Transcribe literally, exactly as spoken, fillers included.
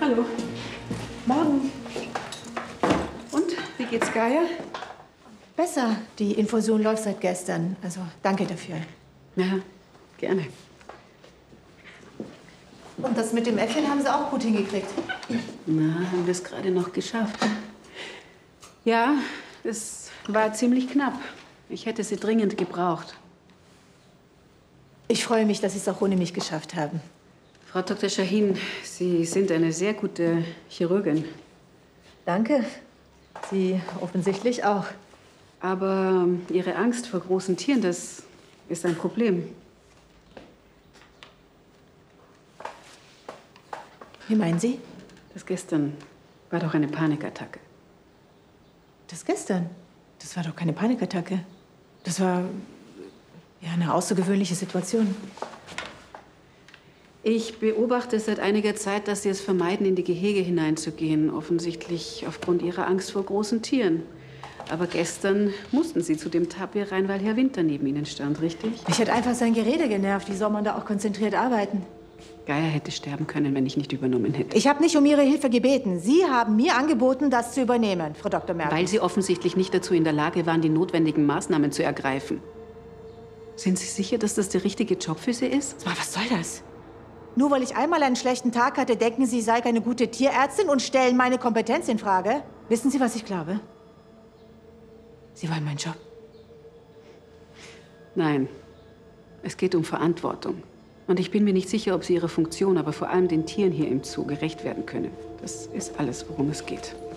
Hallo. Morgen. Und, wie geht's Gaia? Besser. Die Infusion läuft seit gestern. Also, danke dafür. Ja, gerne. Und das mit dem Äpfel haben Sie auch gut hingekriegt. Na, haben wir es gerade noch geschafft. Ja, es war ziemlich knapp. Ich hätte sie dringend gebraucht. Ich freue mich, dass Sie es auch ohne mich geschafft haben. Frau Doktor Shahin, Sie sind eine sehr gute Chirurgin. Danke. Sie offensichtlich auch. Aber Ihre Angst vor großen Tieren, das ist ein Problem. Wie meinen Sie? Das gestern war doch eine Panikattacke. Das gestern? Das war doch keine Panikattacke. Das war ja eine außergewöhnliche Situation. Ich beobachte seit einiger Zeit, dass Sie es vermeiden, in die Gehege hineinzugehen. Offensichtlich aufgrund Ihrer Angst vor großen Tieren. Aber gestern mussten Sie zu dem Tapir rein, weil Herr Winter neben Ihnen stand, richtig? Mich hat einfach sein Gerede genervt. Wie soll man da auch konzentriert arbeiten? Gaia hätte sterben können, wenn ich nicht übernommen hätte. Ich habe nicht um Ihre Hilfe gebeten. Sie haben mir angeboten, das zu übernehmen, Frau Doktor Merkel. Weil Sie offensichtlich nicht dazu in der Lage waren, die notwendigen Maßnahmen zu ergreifen. Sind Sie sicher, dass das der richtige Job für Sie ist? Was soll das? Nur weil ich einmal einen schlechten Tag hatte, denken Sie, ich sei keine gute Tierärztin und stellen meine Kompetenz in Frage? Wissen Sie, was ich glaube? Sie wollen meinen Job. Nein, es geht um Verantwortung. Und ich bin mir nicht sicher, ob Sie Ihrer Funktion, aber vor allem den Tieren hier im Zoo gerecht werden können. Das ist alles, worum es geht.